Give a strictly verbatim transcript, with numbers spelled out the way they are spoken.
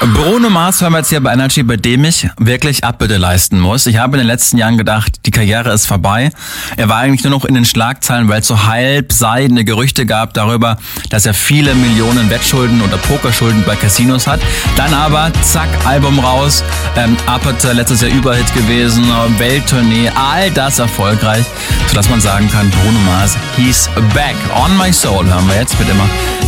Bruno Mars hören wir jetzt hier bei Energy, bei dem ich wirklich Abbitte leisten muss. Ich habe in den letzten Jahren gedacht, die Karriere ist vorbei. Er war eigentlich nur noch in den Schlagzeilen, weil es so halbseidene Gerüchte gab darüber, dass er viele Millionen Wettschulden oder Pokerschulden bei Casinos hat. Dann aber, zack, Album raus, ähm, Abbitte, letztes Jahr Überhit gewesen, Welttournee, all das erfolgreich, sodass man sagen kann, Bruno Mars, he's back. On My Soul hören wir jetzt mit immer